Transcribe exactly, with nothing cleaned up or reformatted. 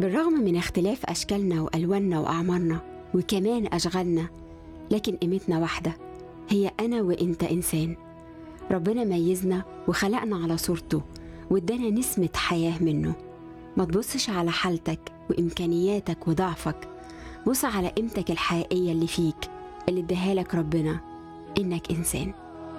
بالرغم من اختلاف أشكالنا وألواننا وأعمارنا وكمان أشغالنا، لكن قيمتنا واحدة، هي أنا وإنت إنسان. ربنا ميزنا وخلقنا على صورته وادانا نسمة حياة منه. ما تبصش على حالتك وإمكانياتك وضعفك، بص على قيمتك الحقيقية اللي فيك، اللي اداها لك ربنا، إنك إنسان.